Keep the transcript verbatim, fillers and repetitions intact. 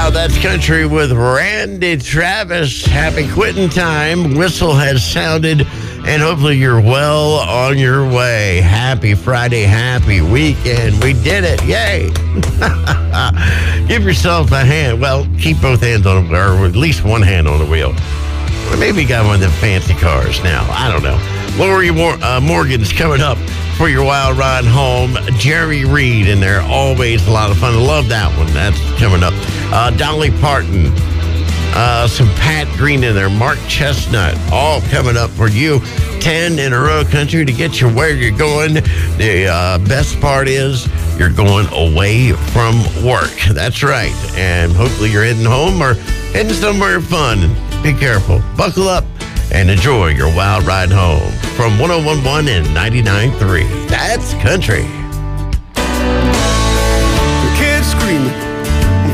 Wow, that's country with Randy Travis. Happy quitting time. Whistle has sounded, and hopefully you're well on your way. Happy Friday, happy weekend. We did it. Yay. Give yourself a hand. Well, keep both hands on, or at least one hand on the wheel. Or maybe you got one of them fancy cars now. I don't know. Lori Mor- uh, Morgan's coming up for your wild ride home. Jerry Reed in there. Always a lot of fun. I love that one. That's coming up. Uh, Dolly Parton. Uh, some Pat Green in there. Mark Chestnut. All coming up for you. ten in a row country to get you where you're going. The uh, best part is you're going away from work. That's right. And hopefully you're heading home or heading somewhere fun. Be careful. Buckle up and enjoy your wild ride home from one oh one point one and ninety-nine point three. That's country.